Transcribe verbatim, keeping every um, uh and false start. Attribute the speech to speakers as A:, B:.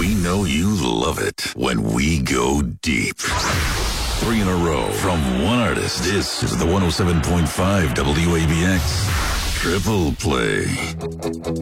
A: We know you love it when we go deep. Three in a row from one artist. This is the one oh seven point five W A B X Triple Play.